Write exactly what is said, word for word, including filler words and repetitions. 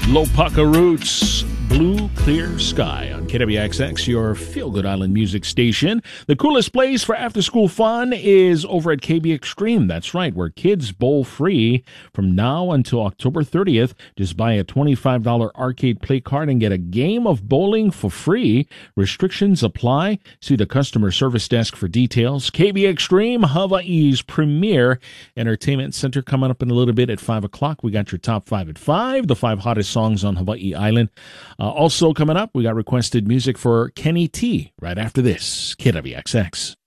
Lopaka Roots, Blue Clear Sky on K W X X, your feel-good island music station. The coolest place for after-school fun is over at K B Extreme. That's right, where kids bowl free from now until October thirtieth. Just buy a twenty-five dollars arcade play card and get a game of bowling for free. Restrictions apply. See the customer service desk for details. K B Extreme, Hawaii's premier entertainment center, coming up in a little bit at five o'clock. We got your top five at five, the five hottest songs on Hawaii Island. Uh, also coming up, we got requested music for Kenny T right after this. K W X X.